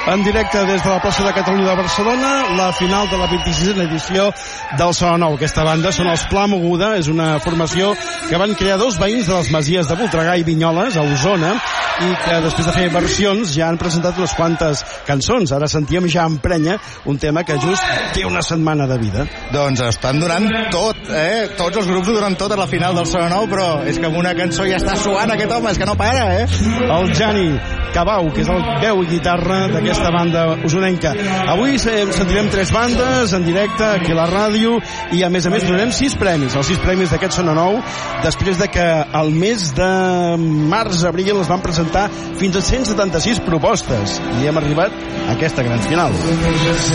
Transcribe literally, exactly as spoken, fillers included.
En directe des de la plaça de Catalunya de Barcelona, la final de la vint-i-sisena edició del Sona Nou. Aquesta banda són els Pla Moguda, és una formació que van crear dos veïns de les masies de Voltregà i Vinyoles, a Osona, i que després de fer versions ja han presentat unes quantes cançons. Ara sentíem Ja Emprenya, un tema que just té una setmana de vida. Doncs estan donant tot, eh? Tots els grups ho donen tot a la final del Sona Nou, però és que amb una cançó ja està suant aquest home, és que no para, eh? El Jani Cabau, que és el veu i guitarra d'aquesta banda usonenca. Avui sentirem tres bandes en directe aquí a la ràdio i a més a més donarem sis premis, els sis premis d'aquest Sona Nou, després de que al mes de març-abril es van presentar fins a cent setanta-sis propostes i hem arribat a aquesta gran final.